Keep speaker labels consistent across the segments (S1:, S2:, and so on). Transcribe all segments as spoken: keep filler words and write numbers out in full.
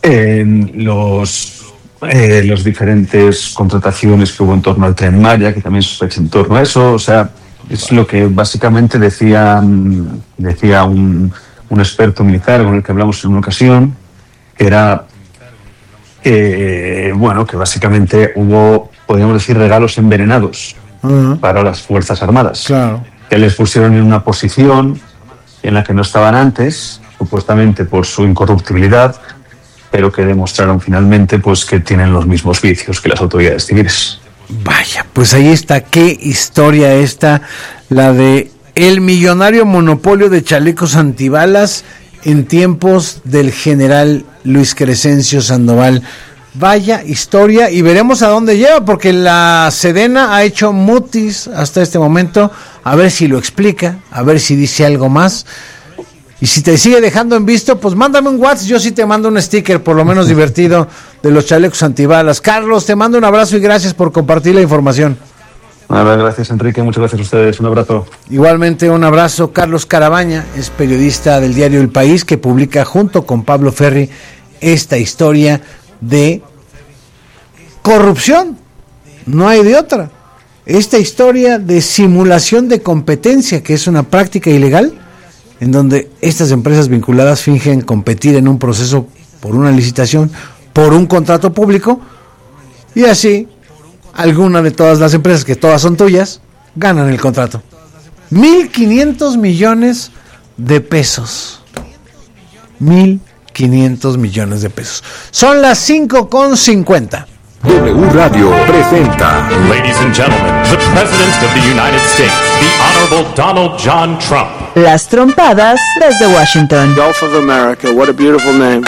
S1: en los, eh, los diferentes contrataciones que hubo en torno al Tren Maya, que también sospecha en torno a eso. O sea, es lo que básicamente decía, decía un, un experto militar con el que hablamos en una ocasión, que era que, bueno, que básicamente hubo, podríamos decir, regalos envenenados uh-huh. para las Fuerzas Armadas.
S2: Claro.
S1: Que les pusieron en una posición en la que no estaban antes, supuestamente por su incorruptibilidad, pero que demostraron finalmente pues que tienen los mismos vicios que las autoridades civiles.
S2: Vaya, pues ahí está, qué historia esta, la de el millonario monopolio de chalecos antibalas en tiempos del general Luis Crescencio Sandoval. Vaya historia, y veremos a dónde lleva, porque la Sedena ha hecho mutis hasta este momento, a ver si lo explica, a ver si dice algo más. Y si te sigue dejando en visto, pues mándame un WhatsApp, yo sí te mando un sticker, por lo menos divertido, de los chalecos antibalas. Carlos, te mando un abrazo y gracias por compartir la información.
S1: Nada, gracias Enrique, muchas gracias a ustedes, un abrazo.
S2: Igualmente un abrazo. Carlos Carabaña es periodista del diario El País, que publica junto con Pablo Ferri esta historia de corrupción, no hay de otra. Esta historia de simulación de competencia, que es una práctica ilegal, en donde estas empresas vinculadas fingen competir en un proceso por una licitación, por un contrato público, y así alguna de todas las empresas, que todas son tuyas, ganan el contrato. Mil quinientos millones de pesos. Mil quinientos millones de pesos. Son las cinco con cincuenta.
S3: W Radio presenta.
S4: Ladies and gentlemen, the President of the United States, the Honorable Donald John Trump.
S5: Las trompadas desde Washington.
S6: Gulf of America, what a beautiful name.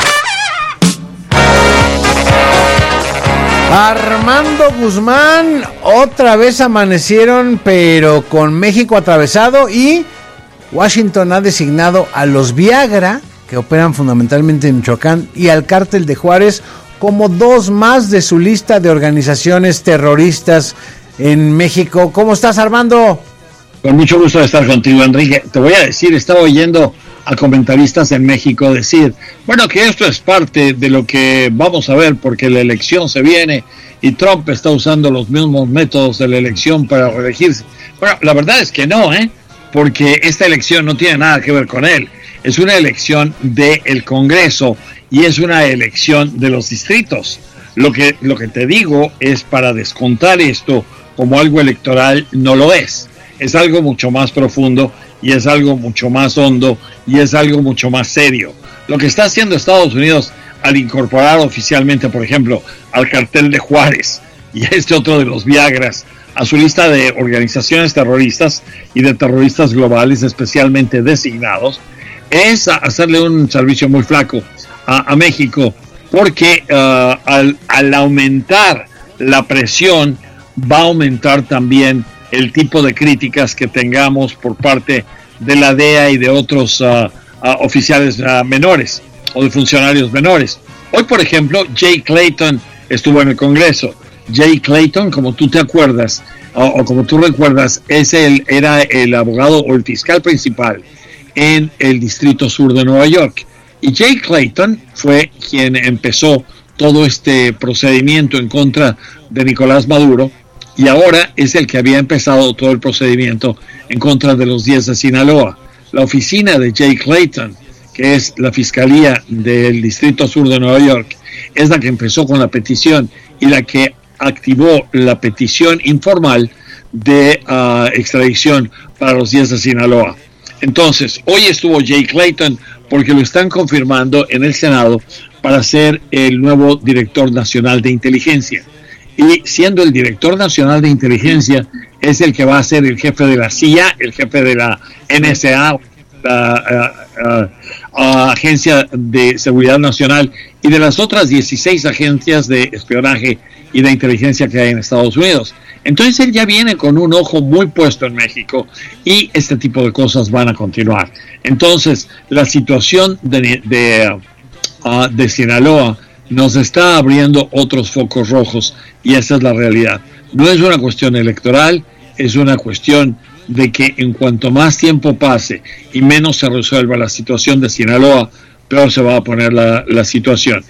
S2: Armando Guzmán, otra vez amanecieron, pero con México atravesado, y Washington ha designado a los Viagra, que operan fundamentalmente en Michoacán, y al Cártel de Juárez como dos más de su lista de organizaciones terroristas en México. ¿Cómo estás, Armando?
S7: Con mucho gusto de estar contigo, Enrique. Te voy a decir, estaba oyendo a comentaristas en México decir, bueno, que esto es parte de lo que vamos a ver porque la elección se viene y Trump está usando los mismos métodos de la elección para reelegirse. Bueno, la verdad es que no, ¿eh? Porque esta elección no tiene nada que ver con él. Es una elección del Congreso y es una elección de los distritos. Lo que, lo que te digo es, para descontar esto como algo electoral, no lo es. Es algo mucho más profundo y es algo mucho más hondo y es algo mucho más serio. Lo que está haciendo Estados Unidos al incorporar oficialmente, por ejemplo, al Cartel de Juárez y a este otro de los Viagras a su lista de organizaciones terroristas y de terroristas globales especialmente designados, es hacerle un servicio muy flaco a, a México, porque uh, al, al aumentar la presión va a aumentar también el tipo de críticas que tengamos por parte de la D E A y de otros uh, uh, oficiales uh, menores o de funcionarios menores. Hoy, por ejemplo, Jay Clayton estuvo en el Congreso. Jay Clayton, como tú te acuerdas, o, o como tú recuerdas, es el, era el abogado o el fiscal principal en el Distrito Sur de Nueva York. Y Jay Clayton fue quien empezó todo este procedimiento en contra de Nicolás Maduro, y ahora es el que había empezado todo el procedimiento en contra de los diez de Sinaloa. La oficina de Jay Clayton, que es la Fiscalía del Distrito Sur de Nueva York, es la que empezó con la petición y la que activó la petición informal de uh, extradición para los diez de Sinaloa. Entonces, hoy estuvo Jay Clayton porque lo están confirmando en el Senado para ser el nuevo director nacional de inteligencia. Y siendo el director nacional de inteligencia, es el que va a ser el jefe de la C I A, el jefe de la N S A, la uh, uh, uh, Agencia de Seguridad Nacional, y de las otras dieciséis agencias de espionaje y de inteligencia que hay en Estados Unidos. Entonces él ya viene con un ojo muy puesto en México y este tipo de cosas van a continuar. Entonces la situación de, de, uh, de Sinaloa nos está abriendo otros focos rojos y esa es la realidad. No es una cuestión electoral, es una cuestión de que en cuanto más tiempo pase y menos se resuelva la situación de Sinaloa, peor se va a poner la, la situación.